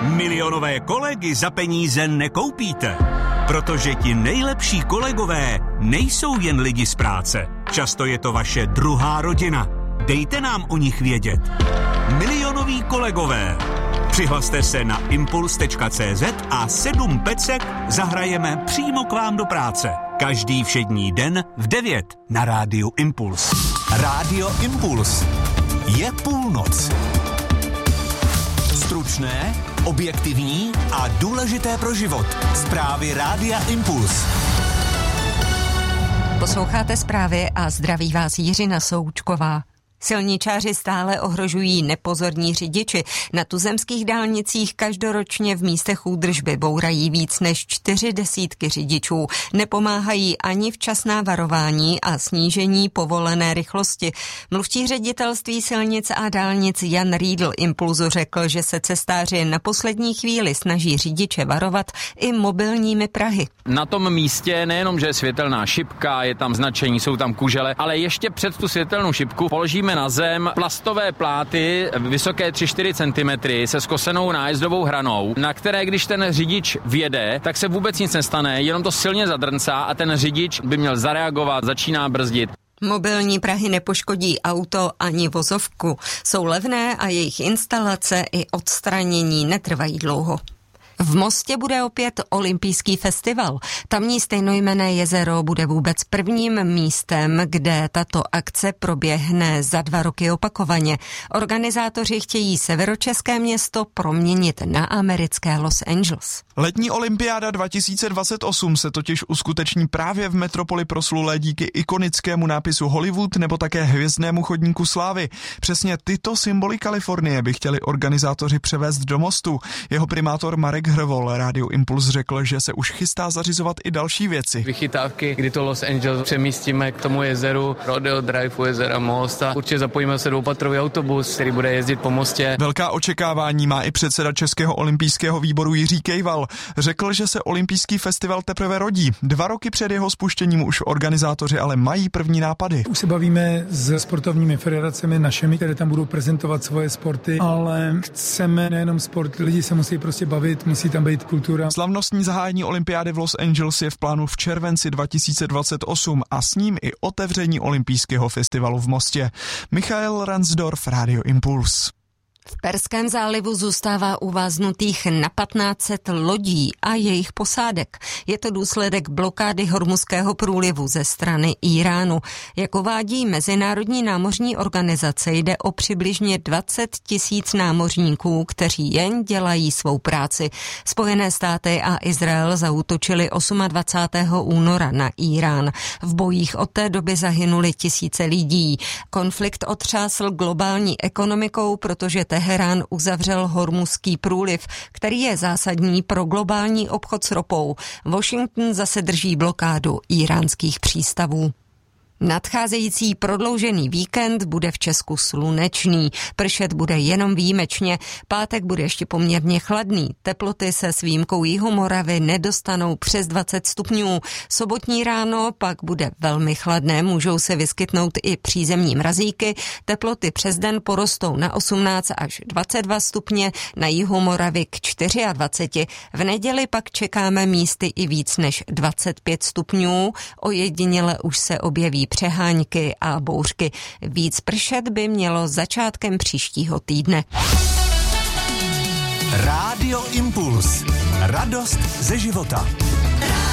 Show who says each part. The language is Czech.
Speaker 1: Milionové kolegy za peníze nekoupíte, protože ti nejlepší kolegové nejsou jen lidi z práce. Často je to vaše druhá rodina. Dejte nám o nich vědět. Milionoví kolegové. Přihlaste se na impuls.cz a 7 pecek zahrajeme přímo k vám do práce. Každý všední den v 9 na rádiu Impuls. Rádio Impuls. Je půlnoc. Stručné, objektivní a důležité pro život. Zprávy Rádia Impuls.
Speaker 2: Posloucháte zprávy a zdraví vás Jiřina Součková. Silničáři stále ohrožují nepozorní řidiči. Na tuzemských dálnicích každoročně v místech údržby bourají víc než 40 řidičů. Nepomáhají ani včasná varování a snížení povolené rychlosti. Mluvčí ředitelství silnic a dálnic Jan Riedl Impulzu řekl, že se cestáři na poslední chvíli snaží řidiče varovat i mobilními prahy.
Speaker 3: Na tom místě nejenom, že je světelná šipka, je tam značení, jsou tam kužele, ale ještě před tu světelnou šipku položíme na zem plastové pláty vysoké 3-4 cm se skosenou nájezdovou hranou, na které když ten řidič vjede, tak se vůbec nic nestane, jenom to silně zadrncá a ten řidič by měl zareagovat, začíná brzdit.
Speaker 2: Mobilní prahy nepoškodí auto ani vozovku. Jsou levné a jejich instalace i odstranění netrvají dlouho. V Mostě bude opět olympijský festival. Tamní stejnojmenné jezero bude vůbec prvním místem, kde tato akce proběhne za 2 roky opakovaně. Organizátoři chtějí severočeské město proměnit na americké Los Angeles.
Speaker 4: Letní olympiáda 2028 se totiž uskuteční právě v metropoli proslulé díky ikonickému nápisu Hollywood nebo také hvězdnému chodníku slávy. Přesně tyto symboly Kalifornie by chtěli organizátoři převést do Mostu. Jeho primátor Marek Hrvol Rádiu Impuls řekl, že se už chystá zařizovat i další věci.
Speaker 5: Vychytávky, kdy to Los Angeles přemístíme k tomu jezeru, Rodeo Drive u jezera Most a určitě zapojíme se 2patrový autobus, který bude jezdit po mostě.
Speaker 4: Velká očekávání má i předseda Českého olympijského výboru Jiří Kejval. Řekl, že se olympijský festival teprve rodí. 2 roky před jeho spuštěním už organizátoři ale mají první nápady.
Speaker 6: Už se bavíme s sportovními federacemi našimi, které tam budou prezentovat svoje sporty, ale chceme nejenom sport, lidi se musí prostě bavit, musí tam být kultura.
Speaker 4: Slavnostní zahájení olympiády v Los Angeles je v plánu v červenci 2028 a s ním i otevření olympijského festivalu v Mostě. Michael Ransdorf, Rádio Impuls.
Speaker 2: V Perském zálivu zůstává uváznutých na 1500 lodí a jejich posádek. Je to důsledek blokády Hormuzského průlivu ze strany Íránu. Jak uvádí Mezinárodní námořní organizace, jde o přibližně 20 000 námořníků, kteří jen dělají svou práci. Spojené státy a Izrael zaútočili 28. února na Írán. V bojích od té doby zahynuli tisíce lidí. Konflikt otřásl globální ekonomikou, protože Teherán uzavřel Hormuzský průliv, který je zásadní pro globální obchod s ropou. Washington zase drží blokádu íránských přístavů. Nadcházející prodloužený víkend bude v Česku slunečný. Pršet bude jenom výjimečně. Pátek bude ještě poměrně chladný. Teploty se s výjimkou Jihomoravy nedostanou přes 20 stupňů. Sobotní ráno pak bude velmi chladné. Můžou se vyskytnout i přízemní mrazíky. Teploty přes den porostou na 18 až 22 stupně, na Jihomoravy k 24. V neděli pak čekáme místy i víc než 25 stupňů. Ojediněle už se objeví přehánky a bouřky. Víc pršet by mělo začátkem příštího týdne.
Speaker 1: Rádio Impuls. Radost ze života.